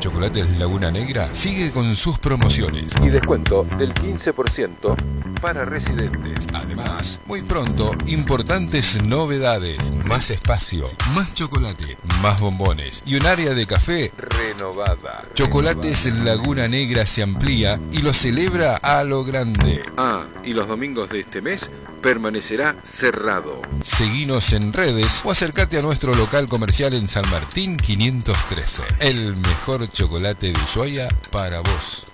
Chocolates Laguna Negra sigue con sus promociones y descuento del 15% para residentes. Además, muy pronto, importantes novedades, más espacio, más chocolate, más bombones y un área de café Renovada. Chocolates Laguna Negra se amplía y lo celebra a lo grande. Y los domingos de este mes permanecerá cerrado. Seguinos en redes o acércate a nuestro local comercial en San Martín 513. El mejor chocolate de Ushuaia para vos.